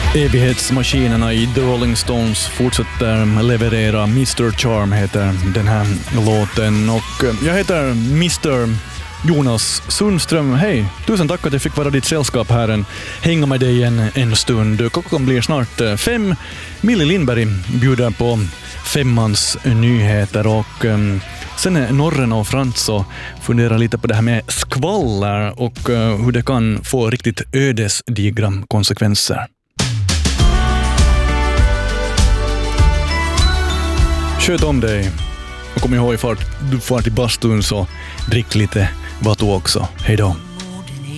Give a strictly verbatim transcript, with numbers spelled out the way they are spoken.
Evighetsmaskinerna i The Rolling Stones fortsätter leverera. mister Charm heter den här låten och jag heter mister Jonas Sundström. Hej, tusen tack att jag fick vara ditt sällskap här en, hänga med dig en, en stund. Klockan blir snart fem. Millie Lindberg bjuder på femmans nyheter och um, sen är Norren och Frans och funderar lite på det här med skvaller och uh, hur det kan få riktigt ödesdigra konsekvenser. Sköt om dig och kom ihåg ifall du far till bastun så drick lite vatten också. Hej då!